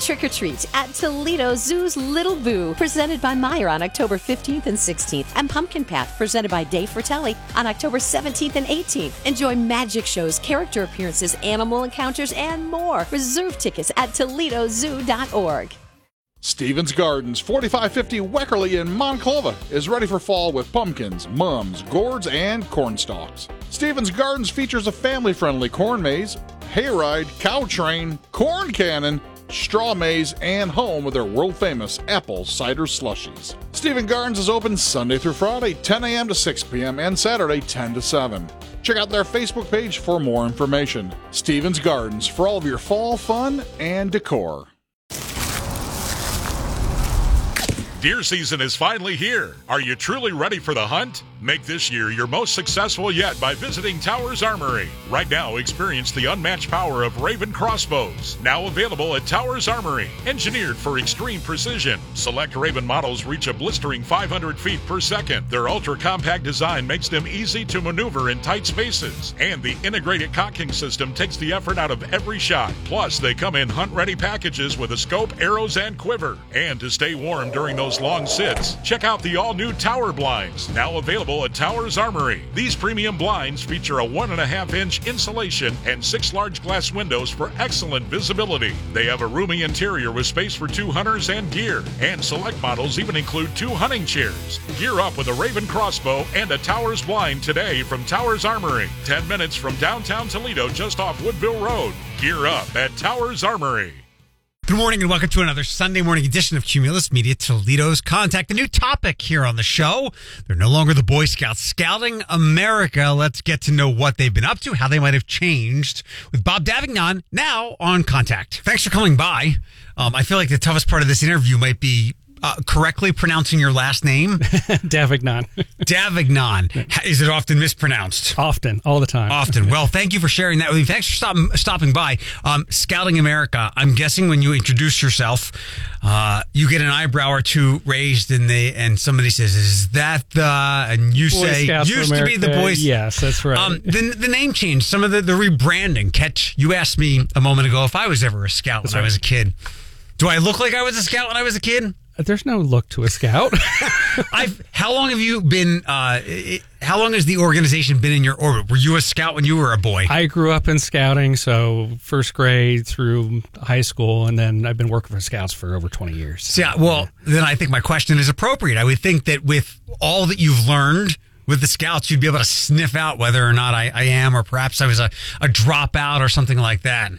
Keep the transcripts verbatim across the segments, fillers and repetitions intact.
trick or treat at Toledo Zoo's Little Boo, presented by Meyer on October fifteenth and sixteenth, and Pumpkin Path, presented by Dave Fratelli on October seventeenth and eighteenth. Enjoy magic shows, character appearances, animal encounters, and more. Reserve tickets at Toledo Zoo dot org. Stevens Gardens, forty-five fifty Weckerly in Monclova, is ready for fall with pumpkins, mums, gourds, and corn stalks. Stevens Gardens features a family-friendly corn maze, hayride, cow train, corn cannon, straw maze, and home with their world-famous apple cider slushies. Stevens Gardens is open Sunday through Friday, ten a.m. to six p.m., and Saturday, ten to seven. Check out their Facebook page for more information. Stevens Gardens, for all of your fall fun and decor. Deer season is finally here. Are you truly ready for the hunt? Make this year your most successful yet by visiting Towers Armory. Right now, experience the unmatched power of Raven crossbows. Now available at Towers Armory. Engineered for extreme precision. Select Raven models reach a blistering five hundred feet per second. Their ultra-compact design makes them easy to maneuver in tight spaces. And the integrated cocking system takes the effort out of every shot. Plus, they come in hunt-ready packages with a scope, arrows, and quiver. And to stay warm during those long sits, check out the all-new Tower Blinds, now available at Towers Armory. These premium blinds feature a one and a half inch insulation and six large glass windows for excellent visibility. They have a roomy interior with space for two hunters and gear, and select models even include two hunting chairs. Gear up with a Raven crossbow and a Towers blind today from Towers Armory, ten minutes from downtown Toledo, just off Woodville Road. Gear up at Towers Armory. Good morning and welcome to another Sunday morning edition of Cumulus Media Toledo's Contact. A new topic here on the show. They're no longer the Boy Scouts. Scouting America. Let's get to know what they've been up to, how they might have changed with Bob Davignon now on Contact. Thanks for coming by. Um, I feel like the toughest part of this interview might be Uh, correctly pronouncing your last name. Davignon. Davignon. Is it often mispronounced? Often, all the time. Often. Well, thank you for sharing that with me. Thanks for stop, stopping by. Um, Scouting America, I'm guessing when you introduce yourself, uh, you get an eyebrow or two raised and they, and somebody says, is that the, and you Boy say, Scouts used to be the Boys. Yes, that's right. Um, the, the name change, some of the, the rebranding. Catch, you asked me a moment ago if I was ever a scout That's when right. I was a kid. Do I look like I was a scout when I was a kid? There's no look to a scout. I've. How long have you been? Uh, it, how long has the organization been in your orbit? Were you a scout when you were a boy? I grew up in scouting, so first grade through high school, and then I've been working for scouts for over twenty years. Yeah. Well, then I think my question is appropriate. I would think that with all that you've learned with the scouts, you'd be able to sniff out whether or not I, I am, or perhaps I was a, a dropout or something like that.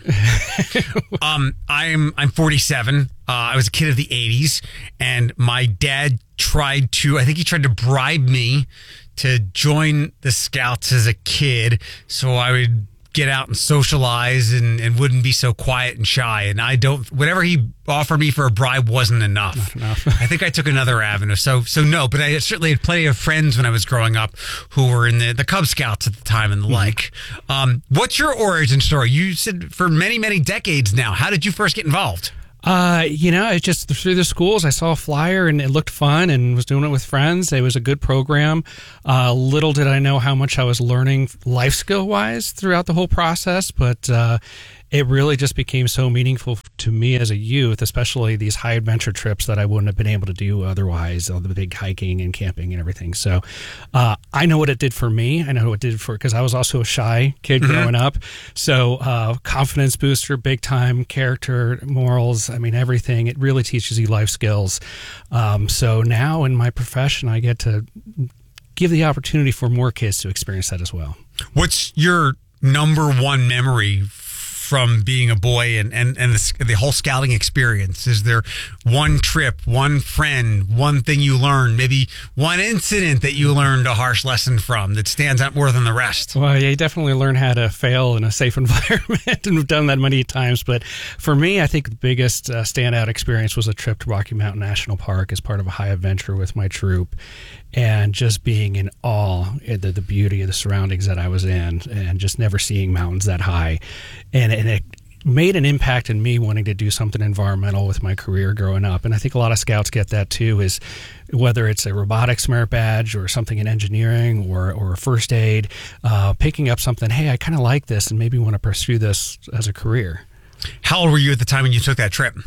um, I'm I'm forty-seven. Uh, I was a kid of the eighties, and my dad tried to, I think he tried to bribe me to join the scouts as a kid, so I would get out and socialize and, and wouldn't be so quiet and shy. And I don't, whatever he offered me for a bribe wasn't enough. Not enough. I think I took another avenue. So, so no, but I certainly had plenty of friends when I was growing up who were in the, the Cub Scouts at the time and the mm-hmm. like. Um, what's your origin story? You said for many, many decades now. How did you first get involved? Uh, you know, it's just through the schools. I saw a flyer and it looked fun and was doing it with friends. It was a good program. Uh, little did I know how much I was learning life skill wise throughout the whole process, but, uh, it really just became so meaningful to me as a youth, especially these high adventure trips that I wouldn't have been able to do otherwise, all the big hiking and camping and everything. So uh, I know what it did for me. I know what it did for, because I was also a shy kid mm-hmm. growing up. So uh, confidence booster, big time, character, morals, I mean, everything. It really teaches you life skills. Um, so now in my profession, I get to give the opportunity for more kids to experience that as well. What's your number one memory from being a boy and, and, and the, the whole scouting experience? Is there one trip, one friend, one thing you learned, maybe one incident that you learned a harsh lesson from that stands out more than the rest? Well, yeah, you definitely learn how to fail in a safe environment, and we've done that many times. But for me, I think the biggest uh, standout experience was a trip to Rocky Mountain National Park as part of a high adventure with my troop. And just being in awe at the, the beauty of the surroundings that I was in, and just never seeing mountains that high. And, and it made an impact in me wanting to do something environmental with my career growing up. And I think a lot of scouts get that too, is whether it's a robotics merit badge or something in engineering or, or a first aid, uh, picking up something, hey, I kind of like this and maybe want to pursue this as a career. How old were you at the time when you took that trip?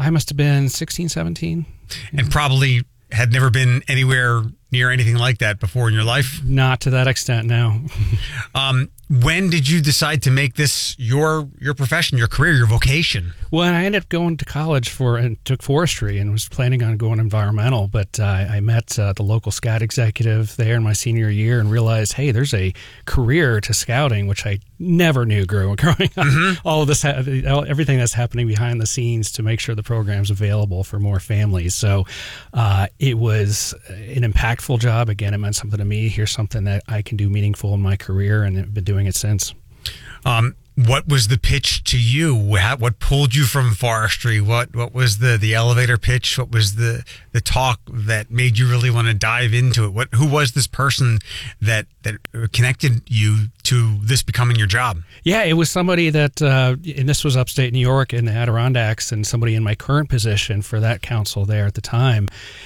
I must have been sixteen, seventeen. And probably had never been anywhere near anything like that before in your life? Not to that extent, no. um, when did you decide to make this your your profession, your career, your vocation? Well, I ended up going to college for and took forestry and was planning on going environmental, but uh, I met uh, the local scout executive there in my senior year and realized, hey, there's a career to scouting, which I never knew growing, growing up. Mm-hmm. All of this, everything that's happening behind the scenes to make sure the program's available for more families. So uh, it was an impactful job. Again, it meant something to me. Here's something that I can do meaningful in my career, and I've been doing it since. Um, what was the pitch to you? What, what pulled you from forestry? What what was the, the elevator pitch? What was the, the talk that made you really want to dive into it? What who was this person that that connected you to this becoming your job? Yeah, it was somebody that, uh, and this was upstate New York in the Adirondacks, and somebody in my current position for that council there at the time.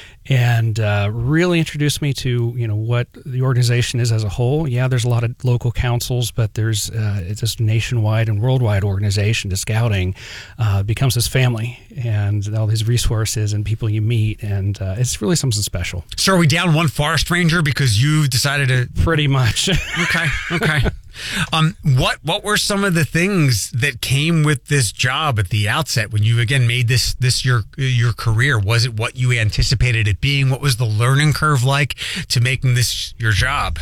And uh, really introduced me to, you know, what the organization is as a whole. Yeah, there's a lot of local councils, but there's uh, it's this nationwide and worldwide organization to scouting. Uh, becomes this family and all these resources and people you meet, and uh, it's really something special. So are we down one forest ranger because you decided to? Pretty much. Okay, okay. Um, what what were some of the things that came with this job at the outset when you again made this this your your career? Was it what you anticipated it being? What was the learning curve like to making this your job?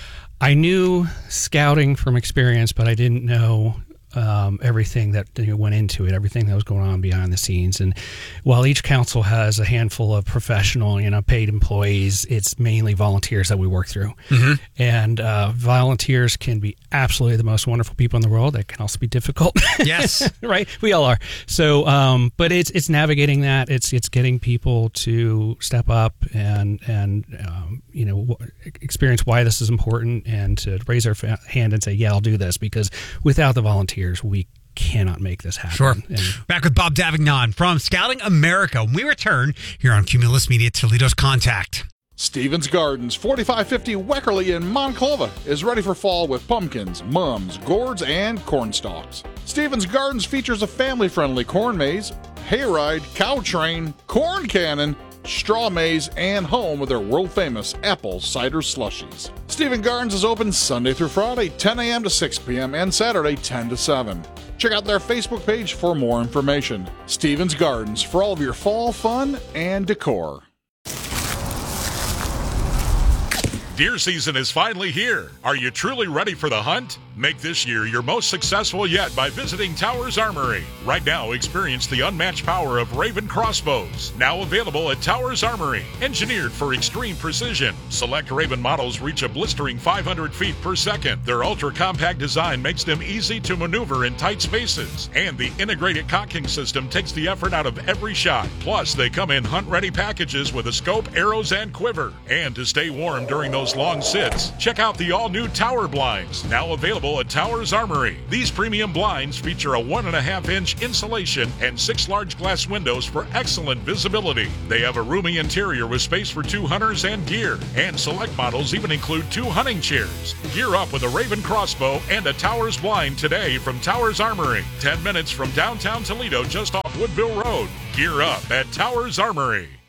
I knew scouting from experience, but I didn't know um, everything that you know, went into it, everything that was going on behind the scenes. And while each council has a handful of professional, you know, paid employees, it's mainly volunteers that we work through. Mm-hmm. And uh, volunteers can be absolutely the most wonderful people in the world. They can also be difficult. Yes. Right? We all are. So, um, but it's it's navigating that. It's it's getting people to step up and, and um, you know, experience why this is important and to raise their hand and say, yeah, I'll do this, because without the volunteers, we cannot make this happen. Sure. And back with Bob Davignon from Scouting America. When we return here on Cumulus Media, Toledo's Contact. Stevens Gardens, forty-five fifty Weckerly in Monclova, is ready for fall with pumpkins, mums, gourds, and corn stalks. Stevens Gardens features a family-friendly corn maze, hayride, cow train, corn cannon, straw maze, and home with their world-famous apple cider slushies. Stevens Gardens is open Sunday through Friday, ten a.m. to six p.m., and Saturday, ten to seven. Check out their Facebook page for more information. Stevens Gardens, for all of your fall fun and decor. Deer season is finally here. Are you truly ready for the hunt? Make this year your most successful yet by visiting Towers Armory. Right now, experience the unmatched power of Raven crossbows. Now available at Towers Armory. Engineered for extreme precision. Select Raven models reach a blistering five hundred feet per second. Their ultra-compact design makes them easy to maneuver in tight spaces. And the integrated cocking system takes the effort out of every shot. Plus, they come in hunt-ready packages with a scope, arrows, and quiver. And to stay warm during those long sits, check out the all-new Tower Blinds, now available at Towers Armory. These premium blinds feature a one and a half inch insulation and six large glass windows for excellent visibility. They have a roomy interior with space for two hunters and gear, and select models even include two hunting chairs. Gear up with a Raven crossbow and a Towers blind today from Towers Armory, ten minutes from downtown Toledo, just off Woodville Road. Gear up at Towers Armory.